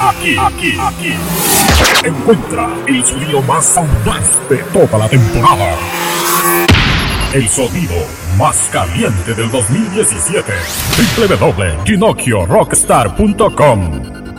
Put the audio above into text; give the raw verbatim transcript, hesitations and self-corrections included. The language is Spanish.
aquí, aquí, aquí. Encuentra el sonido más audaz de toda la temporada. El sonido más caliente del dos mil diecisiete. w w w punto ginocchio rockstar punto com